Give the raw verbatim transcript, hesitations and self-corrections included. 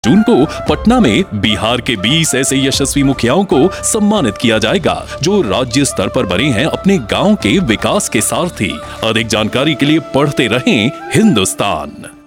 जून को पटना में बिहार के बीस ऐसे यशस्वी मुखियाओं को सम्मानित किया जाएगा जो राज्य स्तर पर बने हैं अपने गांव के विकास के सारथी। अधिक जानकारी के लिए पढ़ते रहें हिंदुस्तान।